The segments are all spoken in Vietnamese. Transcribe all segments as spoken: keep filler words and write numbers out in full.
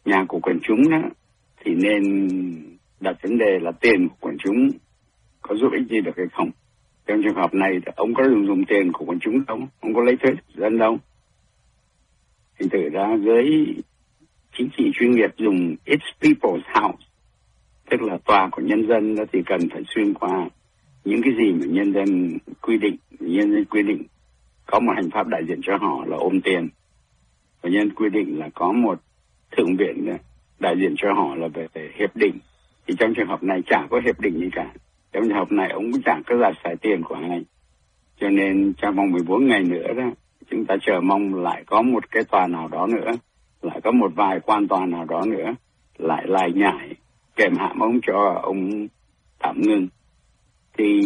nhà của quần chúng đó, thì nên đặt vấn đề là tiền của quần chúng có giúp ích gì được hay không. Trong trường hợp này thì ông có dùng dùng tiền của quần chúng đâu, ông có lấy thuế dân đâu. Thì thực ra giới chính trị chuyên nghiệp dùng It's People's House, tức là tòa của nhân dân đó, thì cần phải xuyên qua những cái gì mà nhân dân quy định. Nhân dân quy định có một hành pháp đại diện cho họ là ôm tiền, và nhân quy định là có một thượng viện đại diện cho họ là về, về hiệp định. Thì trong trường hợp này chả có hiệp định gì cả. Trong trường hợp này ông cũng chẳng có giải xài tiền của ai. Cho nên trong vòng mười bốn ngày nữa đó, chúng ta chờ mong lại có một cái tòa nào đó nữa, lại có một vài quan tòa nào đó nữa lại lại nhảy kèm hãm ông cho ông tạm ngưng. Thì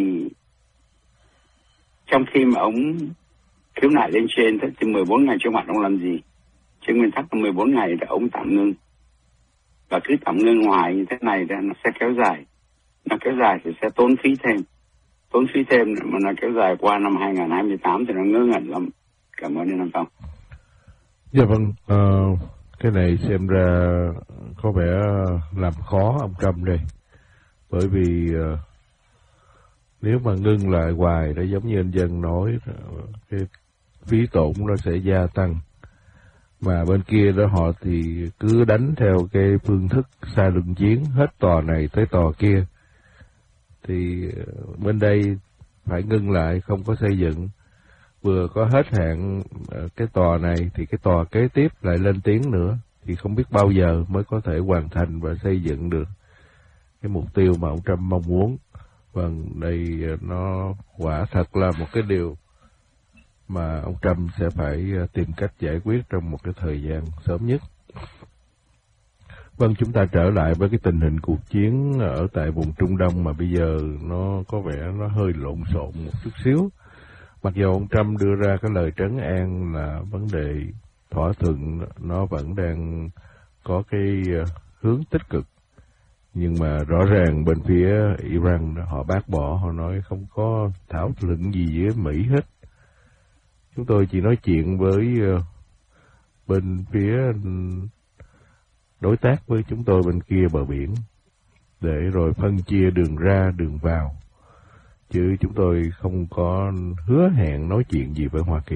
trong khi mà ông khiếu nại lên trên thì mười bốn ngày trước mặt ông làm gì? Trên nguyên tắc là mười bốn ngày để ông tạm ngưng. Và cứ tạm ngưng ngoài như thế này thì nó sẽ kéo dài. Nó kéo dài thì sẽ tốn phí thêm. Tốn phí thêm mà nó kéo dài qua năm hai không hai tám thì nó ngớ ngẩn lắm. Cảm ơn anh Phong. Dạ vâng, uh, cái này xem ra có vẻ làm khó ông Trump đây. Bởi vì uh, nếu mà ngưng lại hoài đó, giống như anh Dân nói, cái phí tổn nó sẽ gia tăng. Mà bên kia đó họ thì cứ đánh theo cái phương thức xa lưng chiến, hết tòa này tới tòa kia. Thì bên đây phải ngưng lại, không có xây dựng. Vừa có hết hạn cái tòa này thì cái tòa kế tiếp lại lên tiếng nữa. Thì không biết bao giờ mới có thể hoàn thành và xây dựng được cái mục tiêu mà ông Trump mong muốn. Vâng, đây nó quả thật là một cái điều mà ông Trump sẽ phải tìm cách giải quyết trong một cái thời gian sớm nhất. Vâng, chúng ta trở lại với cái tình hình cuộc chiến ở tại vùng Trung Đông mà bây giờ nó có vẻ nó hơi lộn xộn một chút xíu. Mặc dù ông Trump đưa ra cái lời trấn an là vấn đề thỏa thuận nó vẫn đang có cái hướng tích cực, nhưng mà rõ ràng bên phía Iran họ bác bỏ, họ nói không có thảo luận gì với Mỹ hết. Chúng tôi chỉ nói chuyện với bên phía đối tác với chúng tôi bên kia bờ biển, để rồi phân chia đường ra đường vào, chứ chúng tôi không có hứa hẹn nói chuyện gì với Hoa Kỳ.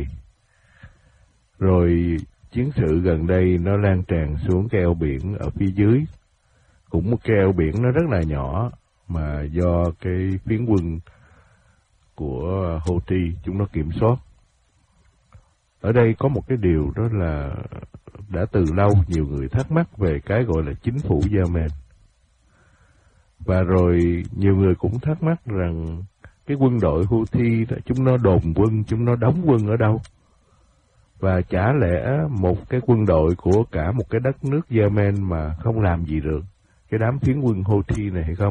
Rồi chiến sự gần đây nó lan tràn xuống cái eo biển ở phía dưới, cũng một cái eo biển nó rất là nhỏ mà do cái phiến quân của Houthi chúng nó kiểm soát. Ở đây có một cái điều đó là đã từ lâu nhiều người thắc mắc về cái gọi là chính phủ Yemen. Và rồi nhiều người cũng thắc mắc rằng cái quân đội Houthi đó, chúng nó đồn quân, chúng nó đóng quân ở đâu? Và chả lẽ một cái quân đội của cả một cái đất nước Yemen mà không làm gì được cái đám phiến quân Houthi này hay không?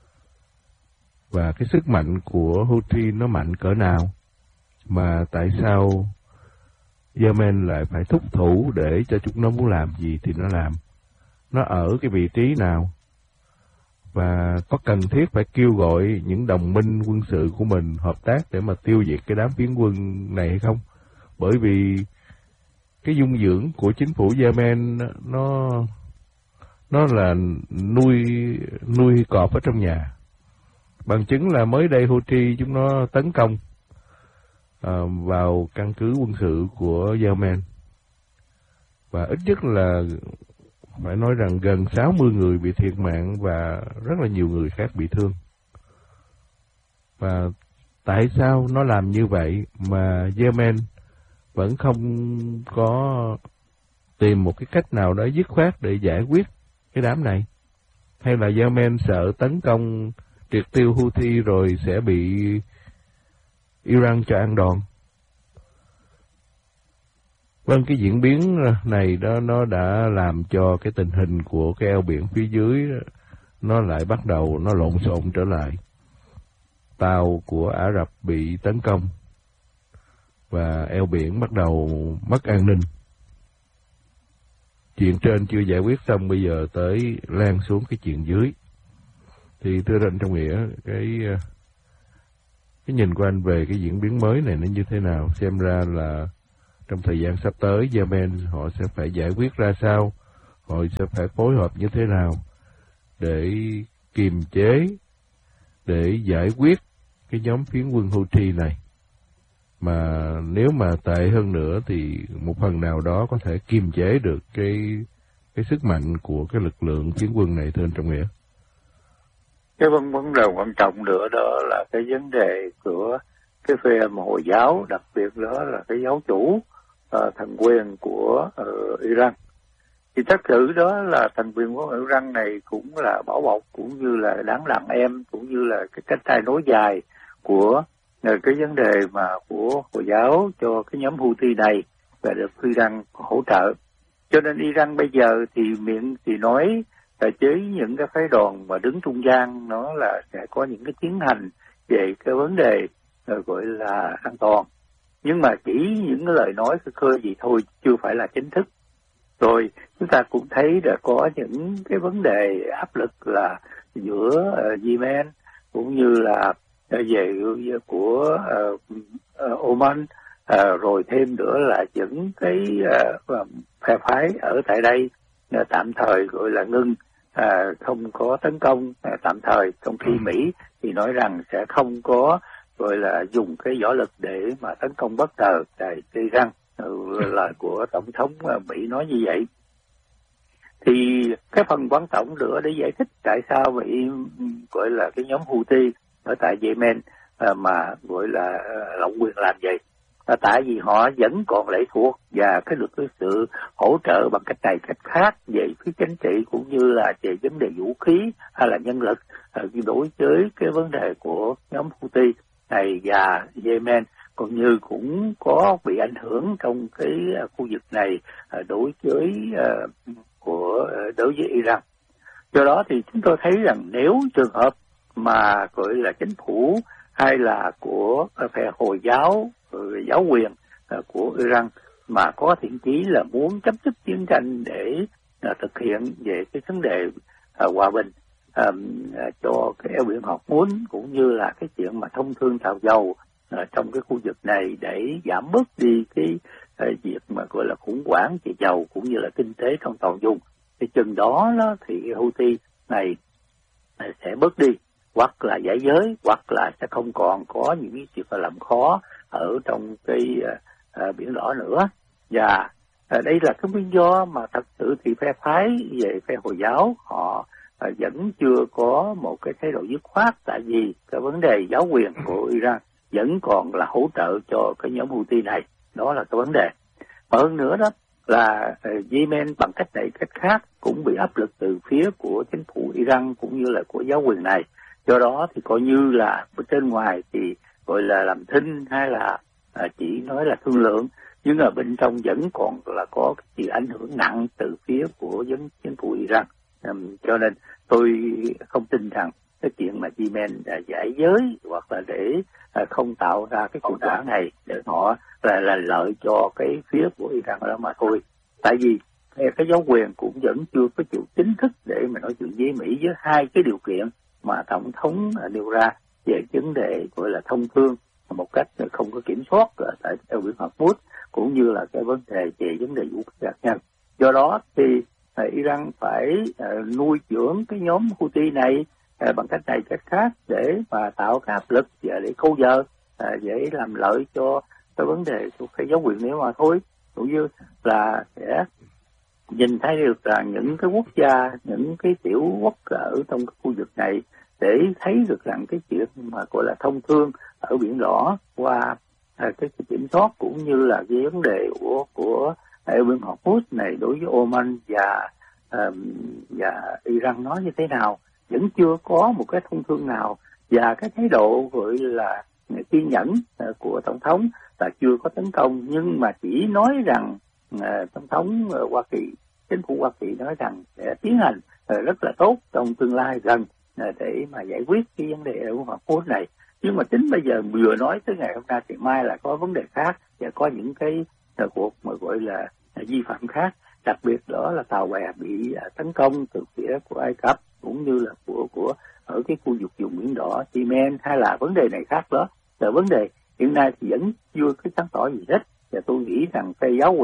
Và cái sức mạnh của Houthi nó mạnh cỡ nào? Mà tại sao Yemen lại phải thúc thủ để cho chúng nó muốn làm gì thì nó làm? Nó ở cái vị trí nào? Và có cần thiết phải kêu gọi những đồng minh quân sự của mình hợp tác để mà tiêu diệt cái đám phiến quân này hay không? Bởi vì cái dung dưỡng của chính phủ Yemen nó nó là nuôi nuôi cọp ở trong nhà. Bằng chứng là mới đây Houthi chúng nó tấn công à, vào căn cứ quân sự của Yemen. Và ít nhất là phải nói rằng gần sáu mươi người bị thiệt mạng và rất là nhiều người khác bị thương. Và tại sao nó làm như vậy mà Yemen vẫn không có tìm một cái cách nào đó dứt khoát để giải quyết cái đám này? Hay là Yemen sợ tấn công triệt tiêu Houthi rồi sẽ bị Iran cho ăn đòn? Vâng, cái diễn biến này đó nó đã làm cho cái tình hình của cái eo biển phía dưới nó lại bắt đầu nó lộn xộn trở lại. Tàu của Ả Rập bị tấn công và eo biển bắt đầu mất an ninh. Chuyện trên chưa giải quyết xong, bây giờ tới lan xuống cái chuyện dưới. Thì thưa anh Trong Nghĩa, cái cái nhìn của anh về cái diễn biến mới này nó như thế nào? Xem ra là trong thời gian sắp tới Yemen họ sẽ phải giải quyết ra sao? họ sẽ phải phối hợp như thế nào để kiềm chế, để giải quyết cái nhóm phiến quân Houthi này. Mà nếu mà tệ hơn nữa thì một phần nào đó có thể kiềm chế được cái cái sức mạnh của cái lực lượng phiến quân này, thưa anh Trọng Nghĩa. Cái vấn vấn đề quan trọng nữa đó là cái vấn đề của cái phe mà Hồi giáo, đặc biệt đó là cái giáo chủ uh, thần quyền của uh, Iran. Thì thật sự đó là thành viên của Iran này cũng là bảo bọc, cũng như là đáng đàn em, cũng như là cái cánh tay nối dài của uh, cái vấn đề mà của Hồi giáo cho cái nhóm Houthi này và được Iran hỗ trợ. Cho nên Iran bây giờ thì miệng thì nói là chế những cái phái đoàn mà đứng trung gian, nó là sẽ có những cái tiến hành về cái vấn đề gọi là an toàn, nhưng mà chỉ những cái lời nói khơi khơi gì thôi, chưa phải là chính thức. Rồi chúng ta cũng thấy là có những cái vấn đề áp lực là giữa uh, Yemen cũng như là uh, về của uh, uh, Oman, uh, rồi thêm nữa là những cái uh, phe phái ở tại đây uh, tạm thời gọi là ngưng, À, không có tấn công à, tạm thời, trong khi Mỹ thì nói rằng sẽ không có gọi là dùng cái võ lực để mà tấn công bất ngờ tại Iran. Lời của tổng thống Mỹ nói như vậy. Thì cái phần quan trọng nữa để giải thích tại sao Mỹ gọi là cái nhóm Houthi ở tại Yemen à, mà gọi là lộng quyền làm vậy. À, tại vì họ vẫn còn lệ thuộc và cái được cái sự hỗ trợ bằng cách này cách khác về phía chính trị cũng như là về vấn đề vũ khí hay là nhân lực à, đối với cái vấn đề của nhóm Houthi này và Yemen, cũng như cũng có bị ảnh hưởng trong cái khu vực này à, đối với uh, của đối với Iran. Do đó thì chúng tôi thấy rằng nếu trường hợp mà gọi là chính phủ hay là của phe Hồi giáo, giáo quyền của Iran mà có thiện chí là muốn chấm dứt chiến tranh để thực hiện về cái vấn đề hòa bình cho cái eo biển Hormuz, cũng như là cái chuyện mà thông thương tàu dầu trong cái khu vực này để giảm bớt đi cái việc mà gọi là khủng hoảng về dầu cũng như là kinh tế trong toàn vùng, thì chừng đó nó thì Houthi này sẽ bớt đi, hoặc là giải giới, hoặc là sẽ không còn có những cái việc làm khó ở trong cái uh, biển đỏ nữa. Và uh, đây là cái nguyên do mà thật sự thì phe phái về phe Hồi giáo họ uh, vẫn chưa có một cái thái độ dứt khoát, tại vì cái vấn đề giáo quyền của Iran vẫn còn là hỗ trợ cho cái nhóm Houthi này. Đó là cái vấn đề. Mà hơn nữa đó là uh, Yemen bằng cách này cách khác cũng bị áp lực từ phía của chính phủ Iran cũng như là của giáo quyền này. Do đó thì coi như là trên ngoài thì gọi là làm thinh hay là à, chỉ nói là thương lượng, nhưng ở bên trong vẫn còn là có cái sự ảnh hưởng nặng từ phía của dân chính phủ Iran. Um, cho nên tôi không tin rằng cái chuyện mà Yemen đã giải giới hoặc là để à, không tạo ra cái khủng hoảng này để họ là, là lợi cho cái phía của Iran đó mà thôi. Tại vì cái giáo quyền cũng vẫn chưa có chịu chính thức để mà nói chuyện với Mỹ với hai cái điều kiện mà tổng thống nêu ra về vấn đề gọi là thông thương một cách không có kiểm soát tại eo biển Hormuz, cũng như là cái vấn đề về vấn đề vũ khí hạt nhân. Do đó thì Iran phải nuôi dưỡng cái nhóm Houthi này bằng cách này cách khác để mà tạo cái áp lực và để câu giờ để làm lợi cho cái vấn đề của cái giáo quyền nếu mà thôi, cũng như là sẽ nhìn thấy được là những cái quốc gia, những cái tiểu quốc ở trong cái khu vực này để thấy được rằng cái chuyện mà gọi là thông thương ở biển đỏ qua à, cái kiểm soát cũng như là cái vấn đề của của eo biển Hormuz này đối với Oman và um, và Iran nói như thế nào, vẫn chưa có một cái thông thương nào, và cái thái độ gọi là kiên nhẫn uh, của tổng thống là chưa có tấn công, nhưng mà chỉ nói rằng uh, tổng thống uh, Hoa Kỳ, chính phủ Hoa Kỳ nói rằng sẽ tiến hành uh, rất là tốt trong tương lai gần để mà giải quyết cái vấn đề ở Hormuz này. Nhưng mà tính bây giờ vừa nói tới ngày hôm nay thì mai là có vấn đề khác và có những cái cuộc mà gọi là vi phạm khác, đặc biệt đó là tàu bè bị tấn công từ phía của Ai Cập cũng như là của của ở cái khu vực vùng biển đỏ Yemen, hay là vấn đề này khác đó. Là vấn đề hiện nay thì vẫn chưa có sáng tỏ gì hết, và tôi nghĩ rằng phe giáo quyền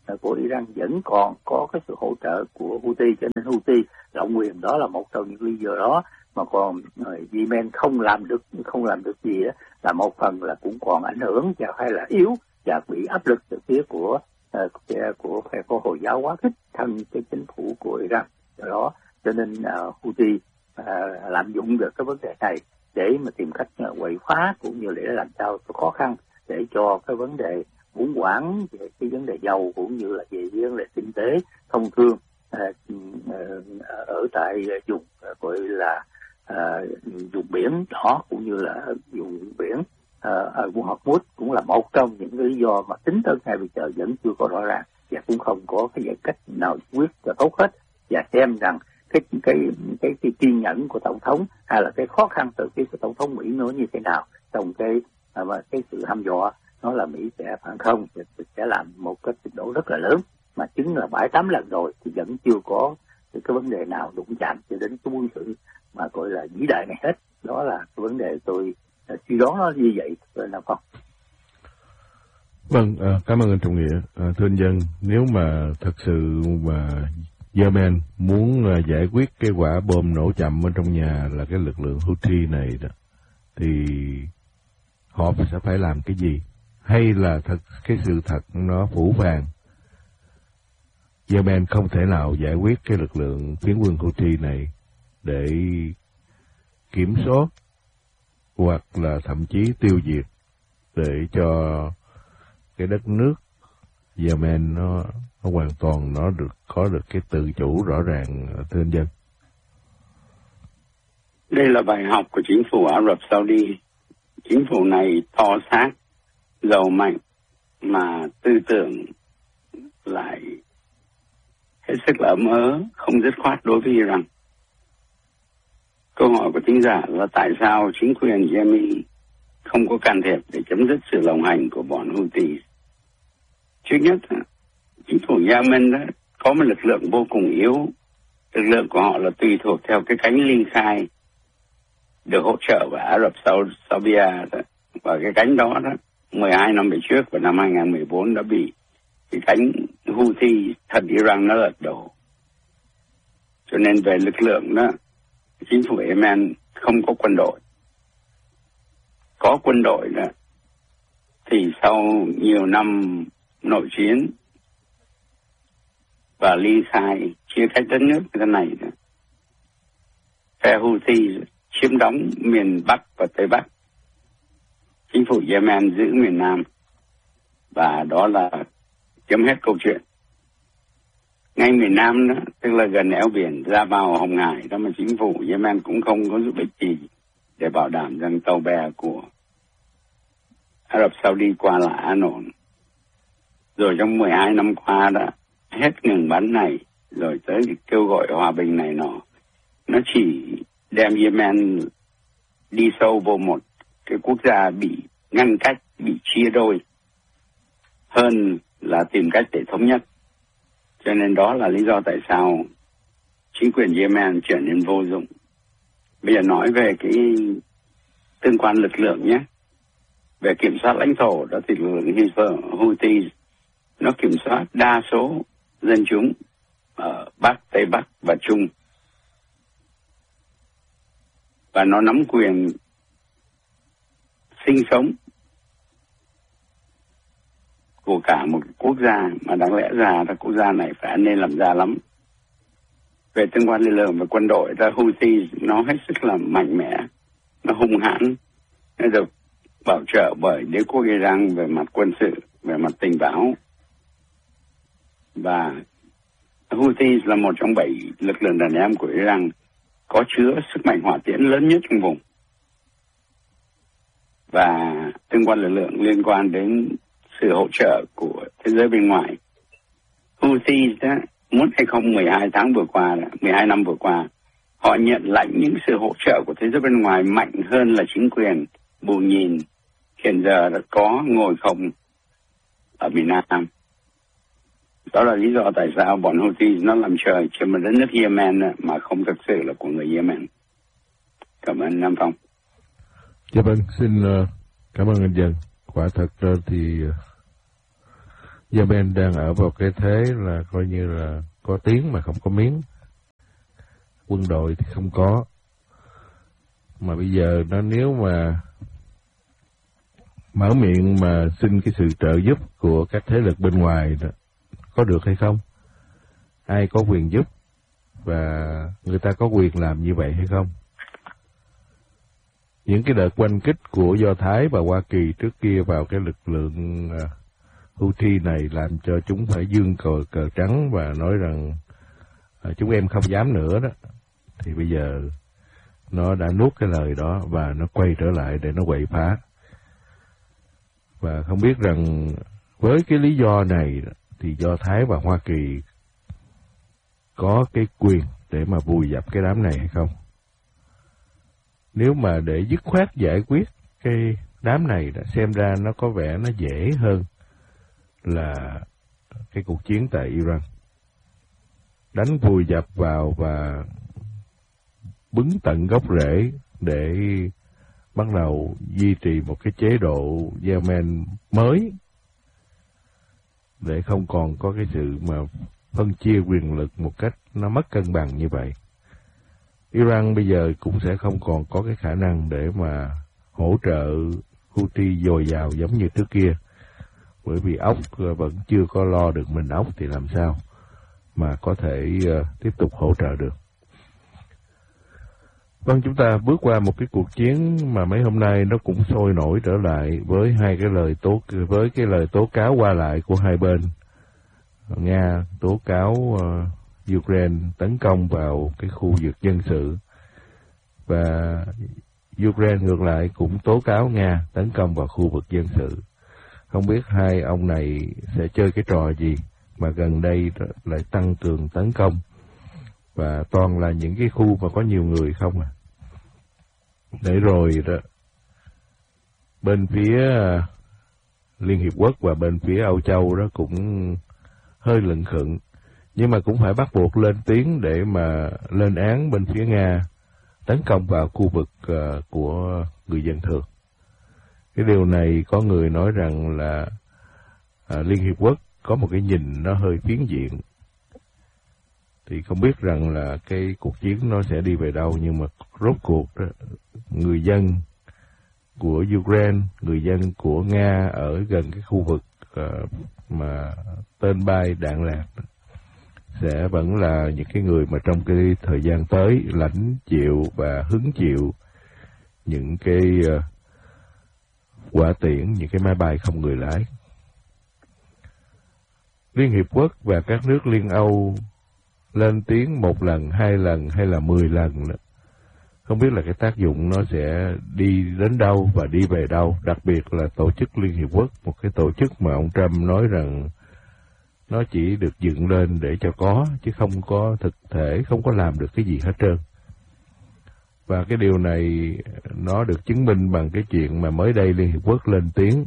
của Iran vẫn còn có cái sự hỗ trợ của Houthi, cho nên Houthi lộng quyền đó là một trong những lý do đó. Mà còn uh, Yemen không làm được không làm được gì đó, là một phần là cũng còn ảnh hưởng và hay là yếu và bị áp lực từ phía của uh, của phe của Hồi giáo quá khích thân cái chính phủ của Iran. Do đó cho nên uh, Houthi uh, lạm dụng được cái vấn đề này để mà tìm cách uh, quậy phá, cũng như để làm sao khó khăn để cho cái vấn đề khủng hoảng về cái vấn đề dầu cũng như là về vấn đề kinh tế thông thương uh, uh, ở tại vùng uh, gọi là uh, vùng biển đỏ cũng như là vùng biển uh, ở vùng Hormuz, cũng là một trong những cái lý do mà tính tới ngày bây giờ vẫn chưa có rõ ràng và cũng không có cái giải cách nào quyết cho tốt hết. Và xem rằng cái cái cái cái kiên nhẫn của tổng thống hay là cái khó khăn từ phía của tổng thống Mỹ nó như thế nào trong cái mà cái sự hăm dọa nó là Mỹ sẽ phản không, sẽ làm một cái trình độ rất là lớn, mà chứng là bảy tám lần rồi thì vẫn chưa có cái vấn đề nào đụng chạm cho đến cái quân sự mà gọi là vĩ đại này hết. Đó là cái vấn đề tôi suy đoán nó như vậy, rồi nào không? Vâng, à, cảm ơn anh Trọng Nghĩa. À, thưa anh Dân, nếu mà thật sự mà Yemen muốn uh, giải quyết cái quả bom nổ chậm ở trong nhà là cái lực lượng Houthi này đó, thì họ sẽ phải làm cái gì? Hay là thật cái sự thật nó phủ phàng, Yemen không thể nào giải quyết cái lực lượng phiến quân Houthi này để kiểm soát hoặc là thậm chí tiêu diệt, để cho cái đất nước Yemen nó, nó hoàn toàn nó được có được cái tự chủ rõ ràng, thưa anh Dân? Đây là bài học của chính phủ Ả Rập Saudi. Chính phủ này to xác, giàu mạnh, mà tư tưởng lại hết sức là ấm ớ, không dứt khoát đối với Iran. Câu hỏi của thính giả là tại sao chính quyền Yemen không có can thiệp để chấm dứt sự lộng hành của bọn Houthi? Trước nhất, chính phủ Yemen đó có một lực lượng vô cùng yếu. Lực lượng của họ là tùy thuộc theo cái cánh ly khai được hỗ trợ của Ả Rập Saudi đó. Và cái cánh đó đó mười hai năm về trước, vào năm hai không một bốn đã bị cái cánh Houthi thật Iran nó lật đổ. Cho nên về lực lượng đó, chính phủ Yemen không có quân đội. Có quân đội đó thì sau nhiều năm nội chiến và ly khai chia cách đất nước như thế này đó, phe Houthi chiếm đóng miền Bắc và Tây Bắc, chính phủ Yemen giữ miền Nam, và đó là chấm hết câu chuyện. Ngay miền Nam đó, tức là gần eo biển ra vào Hồng Hải đó, mà chính phủ Yemen cũng không có giúp ích gì để bảo đảm rằng tàu bè của Ả Rập Saudi qua là an ổn. Rồi trong mười hai năm qua đó, hết ngừng bắn này, rồi tới kêu gọi hòa bình này nọ, nó chỉ đem Yemen đi sâu vào một cái quốc gia bị ngăn cách, bị chia đôi, hơn là tìm cách để thống nhất. Cho nên đó là lý do tại sao chính quyền Yemen trở nên vô dụng. Bây giờ nói về cái tương quan lực lượng nhé. Về kiểm soát lãnh thổ đó thì lực lượng Houthi nó kiểm soát đa số dân chúng ở Bắc, Tây Bắc và Trung. Và nó nắm quyền sinh sống của cả một quốc gia, mà đáng lẽ ra là quốc gia này phải nên làm ra lắm. Về tương quan lực lượng và quân đội, ra Houthi nó hết sức là mạnh mẽ, nó hung hãn, nó được bảo trợ bởi đế quốc Iran về mặt quân sự, về mặt tình báo. Và Houthi là một trong bảy lực lượng đàn em của Iran có chứa sức mạnh hỏa tiễn lớn nhất trong vùng. Và tương quan lực lượng liên quan đến sự hỗ trợ của thế giới bên ngoài. Houthi đó, muốn hay không, mười hai tháng vừa qua, mười hai năm vừa qua, họ nhận lãnh những sự hỗ trợ của thế giới bên ngoài mạnh hơn là chính quyền bù nhìn hiện giờ đã có ngồi không ở miền Nam. Đó là lý do tại sao bọn Houthi nó làm trời trên một đất nước Yemen mà không thực sự là của người Yemen. Cảm ơn Nam Phong. Dạ vâng, xin uh, cảm ơn anh Dân. Quả thật uh, thì uh, Yemen đang ở vào cái thế là coi như là có tiếng mà không có miếng. Quân đội thì không có. Mà bây giờ nó nếu mà mở miệng mà xin cái sự trợ giúp của các thế lực bên ngoài đó, có được hay không? Ai có quyền giúp? Và người ta có quyền làm như vậy hay không? Những cái đợt oanh kích của Do Thái và Hoa Kỳ trước kia vào cái lực lượng uh, Houthi này làm cho chúng phải dương cờ, cờ trắng và nói rằng uh, chúng em không dám nữa đó. Thì bây giờ nó đã nuốt cái lời đó và nó quay trở lại để nó quậy phá. Và không biết rằng với cái lý do này thì Do Thái và Hoa Kỳ có cái quyền để mà vùi dập cái đám này hay không? Nếu mà để dứt khoát giải quyết cái đám này đã xem ra nó có vẻ nó dễ hơn là cái cuộc chiến tại Iran. Đánh vùi dập vào và bứng tận gốc rễ để bắt đầu duy trì một cái chế độ Yemen mới, để không còn có cái sự mà phân chia quyền lực một cách nó mất cân bằng như vậy. Iran bây giờ cũng sẽ không còn có cái khả năng để mà hỗ trợ Houthi dồi dào giống như trước kia, bởi vì ốc vẫn chưa có lo được mình ốc thì làm sao mà có thể uh, tiếp tục hỗ trợ được. Vâng, chúng ta bước qua một cái cuộc chiến mà mấy hôm nay nó cũng sôi nổi trở lại với hai cái lời tố với cái lời tố cáo qua lại của hai bên. Nga tố cáo uh, Ukraine tấn công vào cái khu vực dân sự, và Ukraine ngược lại cũng tố cáo Nga tấn công vào khu vực dân sự. Không biết hai ông này sẽ chơi cái trò gì mà gần đây lại tăng cường tấn công, và toàn là những cái khu mà có nhiều người không à. Để rồi đó, bên phía Liên Hiệp Quốc và bên phía Âu Châu đó cũng hơi lững khựng, nhưng mà cũng phải bắt buộc lên tiếng để mà lên án bên phía Nga tấn công vào khu vực uh, của người dân thường. Cái điều này có người nói rằng là uh, Liên Hiệp Quốc có một cái nhìn nó hơi phiến diện. Thì không biết rằng là cái cuộc chiến nó sẽ đi về đâu, nhưng mà rốt cuộc đó, người dân của Ukraine, người dân của Nga ở gần cái khu vực uh, mà tên bay đạn lạc sẽ vẫn là những cái người mà trong cái thời gian tới lãnh chịu và hứng chịu những cái uh, quả tiễn, những cái máy bay không người lái. Liên Hiệp Quốc và các nước Liên Âu lên tiếng một lần, hai lần hay là mười lần nữa, không biết là cái tác dụng nó sẽ đi đến đâu và đi về đâu. Đặc biệt là tổ chức Liên Hiệp Quốc, một cái tổ chức mà ông Trump nói rằng nó chỉ được dựng lên để cho có, chứ không có thực thể, không có làm được cái gì hết trơn. Và cái điều này nó được chứng minh bằng cái chuyện mà mới đây Liên Hiệp Quốc lên tiếng.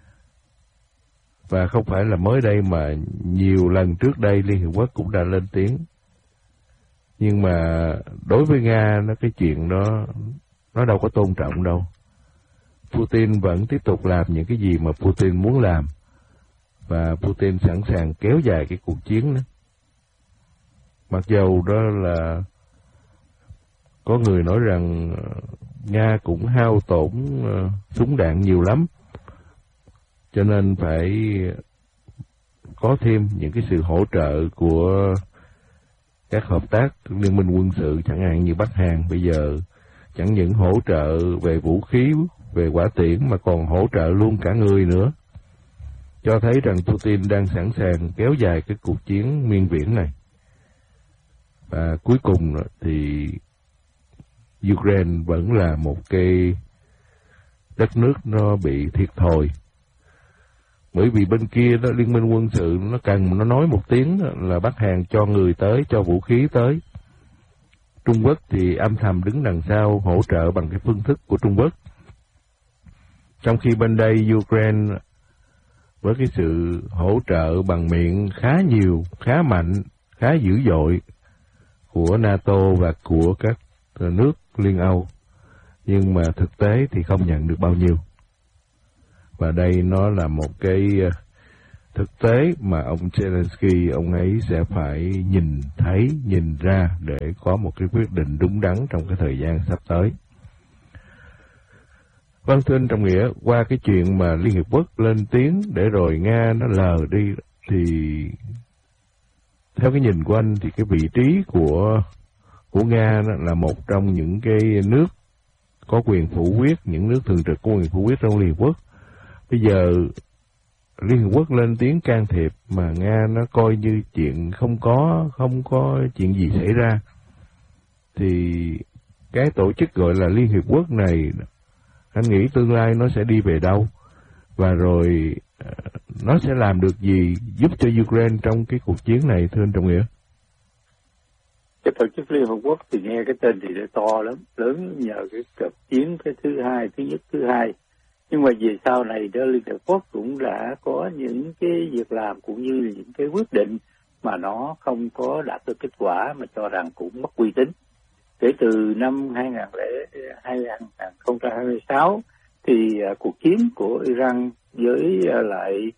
Và không phải là mới đây mà nhiều lần trước đây Liên Hiệp Quốc cũng đã lên tiếng. Nhưng mà đối với Nga, nó cái chuyện đó nó đâu có tôn trọng đâu. Putin vẫn tiếp tục làm những cái gì mà Putin muốn làm, và Putin sẵn sàng kéo dài cái cuộc chiến đó. Mặc dầu đó là có người nói rằng Nga cũng hao tổn uh, súng đạn nhiều lắm, cho nên phải có thêm những cái sự hỗ trợ của các hợp tác liên minh quân sự, chẳng hạn như Bắc Hàn bây giờ chẳng những hỗ trợ về vũ khí, về quả tiễn mà còn hỗ trợ luôn cả người nữa, cho thấy rằng Putin đang sẵn sàng kéo dài cái cuộc chiến miên viễn này. Và cuối cùng thì Ukraine vẫn là một cái đất nước nó bị thiệt thòi, bởi vì bên kia đó liên minh quân sự nó cần nó nói một tiếng là Bắc Hàn cho người tới, cho vũ khí tới. Trung Quốc thì âm thầm đứng đằng sau hỗ trợ bằng cái phương thức của Trung Quốc. Trong khi bên đây Ukraine với cái sự hỗ trợ bằng miệng khá nhiều, khá mạnh, khá dữ dội của NATO và của các nước Liên Âu, nhưng mà thực tế thì không nhận được bao nhiêu. Và đây nó là một cái thực tế mà ông Zelensky ông ấy sẽ phải nhìn thấy, nhìn ra để có một cái quyết định đúng đắn trong cái thời gian sắp tới. Vâng, thưa anh Trọng Nghĩa, qua cái chuyện mà Liên Hiệp Quốc lên tiếng để rồi Nga nó lờ đi, thì theo cái nhìn của anh thì cái vị trí của của Nga là một trong những cái nước có quyền phủ quyết, những nước thường trực có quyền phủ quyết trong Liên Hiệp Quốc. Bây giờ Liên Hiệp Quốc lên tiếng can thiệp mà Nga nó coi như chuyện không có không có chuyện gì xảy ra, thì cái tổ chức gọi là Liên Hiệp Quốc này, anh nghĩ tương lai nó sẽ đi về đâu, và rồi nó sẽ làm được gì giúp cho Ukraine trong cái cuộc chiến này, thưa anh Trọng Nghĩa? Cái tổ chức Liên Hợp Quốc thì nghe cái tên thì nó to lắm, lớn nhờ cái cuộc chiến cái thứ hai, thứ nhất, thứ hai. Nhưng mà về sau này đó, Liên Hợp Quốc cũng đã có những cái việc làm cũng như những cái quyết định mà nó không có đạt được kết quả, mà cho rằng cũng mất uy tín. Kể từ năm hai không hai sáu thì uh, cuộc chiến của Iran với uh, lại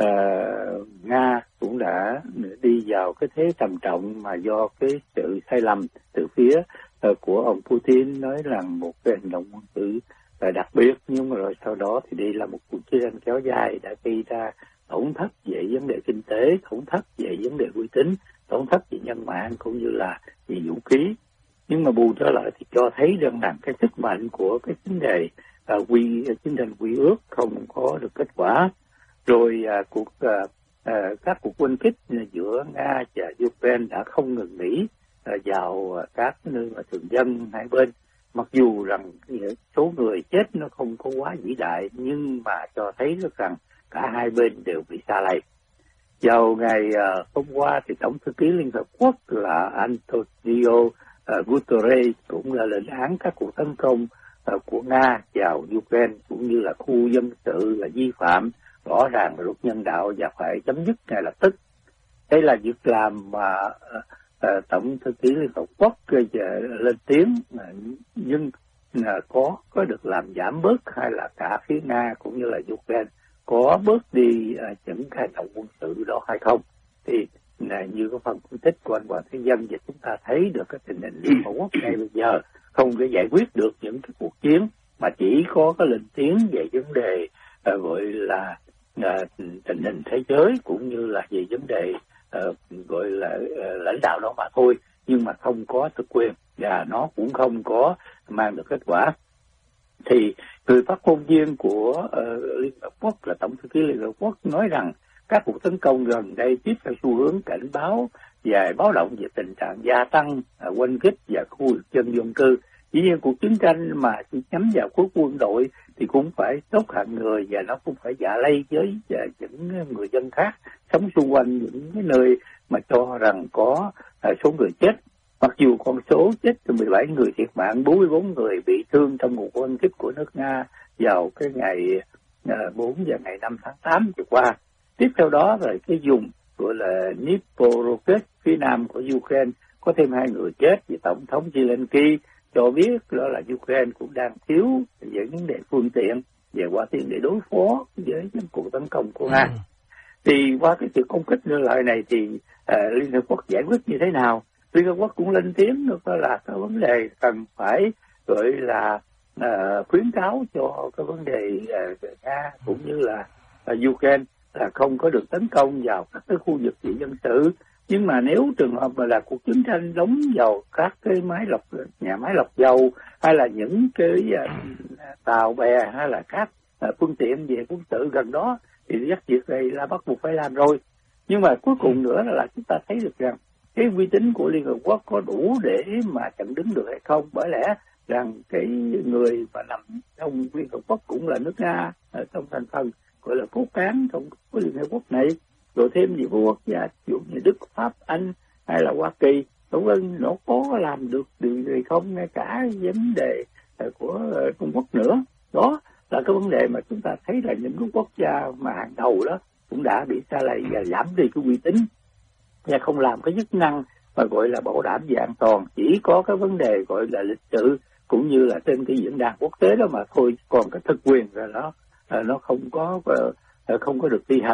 uh, Nga cũng đã đi vào cái thế trầm trọng, mà do cái sự sai lầm từ phía uh, của ông Putin nói rằng một cái hành động quân sự uh, đặc biệt, nhưng mà rồi sau đó thì đi là một cuộc chiến tranh kéo dài đã gây ra tổn thất về vấn đề kinh tế, tổn thất về vấn đề uy tín, tổn thất về nhân mạng cũng như là về vũ khí. Nhưng mà bù trở lại thì cho thấy rằng là cái sức mạnh của cái vấn đề uh, quy chiến tranh quy ước không có được kết quả. Rồi uh, cuộc uh, uh, các cuộc quân kích giữa Nga và Ukraine đã không ngừng nghỉ uh, vào uh, các nơi mà thường dân hai bên. Mặc dù rằng số người chết nó không có quá vĩ đại, nhưng mà cho thấy được rằng cả hai bên đều bị sa lầy. Vào ngày uh, hôm qua thì Tổng thư ký Liên Hợp Quốc là Antonio uh, Guterres cũng là lên án các cuộc tấn công uh, của Nga vào Ukraine cũng như là khu dân sự là vi phạm rõ ràng luật nhân đạo và phải chấm dứt ngay lập tức. Đây là việc làm mà uh, uh, Tổng thư ký Liên Hợp Quốc uh, lên tiếng, uh, nhưng uh, có có được làm giảm bớt hay là cả phía Nga cũng như là Ukraine có bớt đi uh, những cái hành động quân sự đó hay không? Thì uh, như cái phần phân tích của anh Hoàng Thế Dân, và chúng ta thấy được cái tình hình Liên Hợp Quốc ngay bây giờ không thể giải quyết được những cái cuộc chiến, mà chỉ có cái lên tiếng về vấn đề uh, gọi là uh, tình hình thế giới cũng như là về vấn đề uh, gọi là uh, lãnh đạo đó mà thôi, nhưng mà không có thực quyền và nó cũng không có mang được kết quả. Thì người phát ngôn viên của uh, Liên Hợp Quốc là Tổng thư ký Liên Hợp Quốc nói rằng các cuộc tấn công gần đây tiếp theo xu hướng cảnh báo và báo động về tình trạng gia tăng uh, quân kích và khu vực dân dân cư. Dĩ nhiên cuộc chiến tranh mà chỉ nhắm vào quốc quân đội thì cũng phải tốt hạng người, và nó cũng phải dạ lây với uh, những người dân khác sống xung quanh những cái nơi mà cho rằng có uh, số người chết. Mặc dù con số chết từ mười bảy người thiệt mạng, bốn mươi bốn người bị thương trong một quân kích của nước Nga vào cái ngày uh, bốn và ngày năm tháng tám vừa qua. Tiếp theo đó là cái vùng gọi là Dnipro phía nam của Ukraine có thêm hai người chết, và Tổng thống Zelensky cho biết đó là Ukraine cũng đang thiếu những vấn đề phương tiện về qua tiền để đối phó với những cuộc tấn công của Nga. Thì qua cái sự công kích như loại này thì uh, Liên Hợp Quốc giải quyết như thế nào? Liên Hợp Quốc cũng lên tiếng đó là cái vấn đề cần phải gọi là uh, khuyến cáo cho cái vấn đề uh, Nga cũng như là uh, Ukraine là không có được tấn công vào các cái khu vực về dân sự. Nhưng mà nếu trường hợp mà là cuộc chiến tranh đóng vào các cái máy lọc, nhà máy lọc dầu, hay là những cái uh, tàu bè, hay là các uh, phương tiện về quân sự gần đó, thì rất việc này là bắt buộc phải làm rồi. Nhưng mà cuối cùng nữa là chúng ta thấy được rằng cái uy tín của Liên Hợp Quốc có đủ để mà chặn đứng được hay không, bởi lẽ rằng cái người mà nằm trong Liên Hợp Quốc cũng là nước Nga ở trong thành phần gọi là cốt cán trong cái Liên Hợp Quốc này, rồi thêm nhiều quốc gia ví dụ như Đức, Pháp, Anh hay là Hoa Kỳ, vân vân, nó có làm được điều gì không, ngay cả vấn đề của Trung Quốc nữa. Đó là cái vấn đề mà chúng ta thấy là những cái quốc gia mà hàng đầu đó cũng đã bị sa lầy và giảm đi cái uy tín và không làm cái chức năng mà gọi là bảo đảm về an toàn, chỉ có cái vấn đề gọi là lịch sự cũng như là trên cái diễn đàn quốc tế đó mà thôi, còn cái thực quyền là nó nó không có không có được thi hành.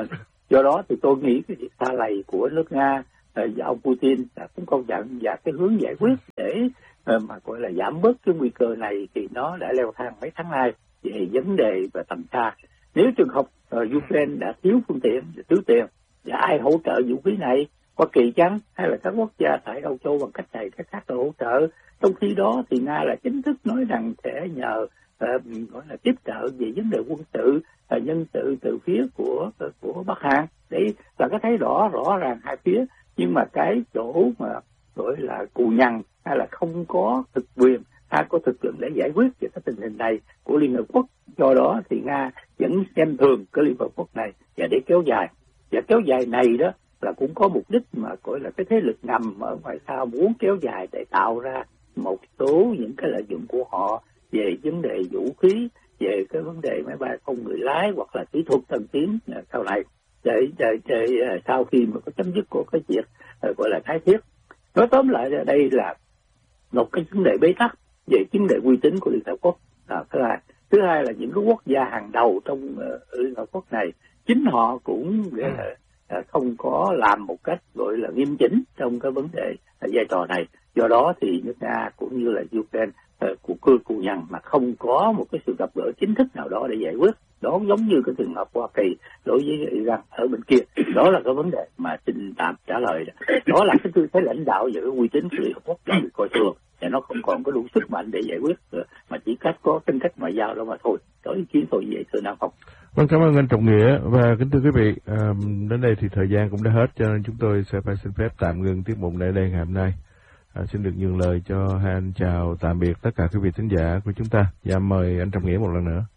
Do đó thì tôi nghĩ cái việc xa lầy của nước Nga và ông Putin đã cũng công nhận, và cái hướng giải quyết để mà gọi là giảm bớt cái nguy cơ này thì nó đã leo thang mấy tháng nay về vấn đề và tầm xa. Nếu trường hợp uh, Ukraine đã thiếu phương tiện, thiếu tiền, và ai hỗ trợ vũ khí này, Hoa Kỳ chăng hay là các quốc gia tại Âu Châu bằng cách này cách khác để hỗ trợ? Trong khi đó thì Nga là chính thức nói rằng sẽ nhờ uh, gọi là tiếp trợ về vấn đề quân sự, uh, nhân sự từ phía của uh, của Bắc Hàn. Đấy là cái thấy rõ rõ ràng hai phía, nhưng mà cái chỗ mà gọi là cù nhằn hay là không có thực quyền hay có thực lực để giải quyết về cái tình hình này của Liên Hợp Quốc. Do đó thì Nga vẫn xem thường cái Liên Hợp Quốc này và để kéo dài. Và kéo dài này đó là cũng có mục đích mà gọi là cái thế lực ngầm ở ngoài sau muốn kéo dài để tạo ra một số những cái lợi dụng của họ về vấn đề vũ khí, về cái vấn đề máy bay không người lái hoặc là kỹ thuật tân tiến sau này để, để, để sau khi mà có chấm dứt của cái việc gọi là thái thiết. Nói tóm lại là đây là một cái vấn đề bế tắc về vấn đề uy tín của Liên Hợp Quốc. À, thứ hai, thứ hai là những cái quốc gia hàng đầu trong uh, Liên Hợp Quốc này chính họ cũng uh, uh, không có làm một cách gọi là nghiêm chỉnh trong cái vấn đề uh, vai trò này. Do đó thì nước Nga cũng như là Ukraine uh, của cư cù nhằn mà không có một cái sự gặp gỡ chính thức nào đó để giải quyết. Đó giống như cái trường hợp Hoa Kỳ đối với Iran ở bên kia. Đó là cái vấn đề mà xin tạm trả lời. Đó, đó là cái tư thế lãnh đạo và cái uy tín của Liên Hợp Quốc đã bị coi thường, và nó không còn có đủ sức mạnh để giải quyết, mà chỉ cách có tính cách ngoại giao đó mà thôi. Đó ý kiến tôi vậy thưa Nam Phong. Vâng, cảm ơn anh Trọng Nghĩa. Và kính thưa quý vị, à, đến đây thì thời gian cũng đã hết, cho nên chúng tôi sẽ phải xin phép tạm ngừng tiết mục tại đây ngày hôm nay. À, xin được nhường lời cho hai anh chào tạm biệt tất cả quý vị thính giả của chúng ta. Và mời anh Trọng Nghĩa một lần nữa.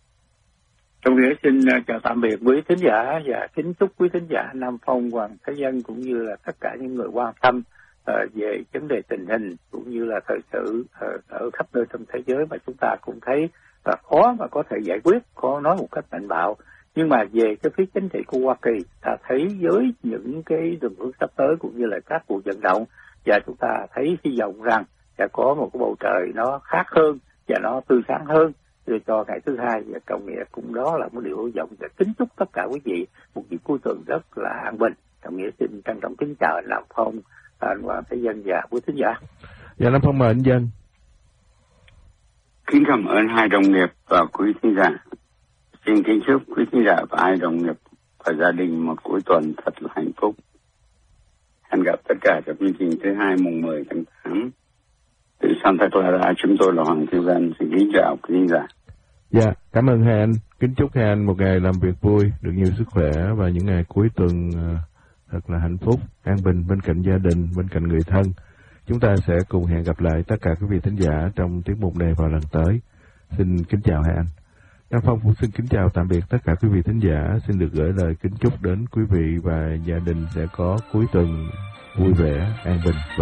Trọng Nghĩa xin chào tạm biệt quý thính giả và kính chúc quý thính giả Nam Phong, Hoàng Thế Dân cũng như là tất cả những người quan tâm uh, về vấn đề tình hình cũng như là thời sự uh, ở khắp nơi trong thế giới mà chúng ta cũng thấy là khó mà có thể giải quyết, khó nói một cách mạnh bạo. Nhưng mà về cái phía chính trị của Hoa Kỳ, ta thấy với những cái đường hướng sắp tới cũng như là các cuộc vận động, và chúng ta thấy hy vọng rằng sẽ có một cái bầu trời nó khác hơn và nó tươi sáng hơn rồi cho ngày thứ hai. Và Trọng Nghĩa cũng đó là một điều hy vọng để kính chúc tất cả quý vị một dịp cuối tuần rất là an bình. Trọng Nghĩa xin trân trọng kính chào anh Nam Phong, anh Hoàng Thế Dân và quý thính giả. Dạ Nam Phong mời anh Dân. Kính cảm ơn hai đồng nghiệp và quý thính giả. Xin kính chúc quý thính giả và hai đồng nghiệp và gia đình một cuối tuần thật là hạnh phúc. Hẹn gặp tất cả trong chương trình thứ hai mùng mười tháng tám. Từ Santa Clara, chúng tôi là Hoàng Thế Dân. Xin kính chào quý thính giả. Dạ, cảm ơn hai anh. Kính chúc hai anh một ngày làm việc vui, được nhiều sức khỏe và những ngày cuối tuần uh, thật là hạnh phúc, an bình bên cạnh gia đình, bên cạnh người thân. Chúng ta sẽ cùng hẹn gặp lại tất cả quý vị thính giả trong tiết mục này vào lần tới. Xin kính chào hai anh. Nam Phong cũng xin kính chào tạm biệt tất cả quý vị thính giả. Xin được gửi lời kính chúc đến quý vị và gia đình sẽ có cuối tuần vui vẻ, an bình và